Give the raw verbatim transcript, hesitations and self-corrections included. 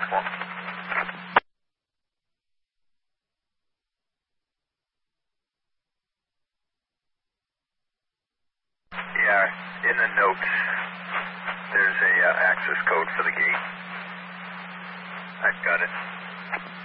four. Yeah, in the notes, there's a uh, access code for the gate. I've got it.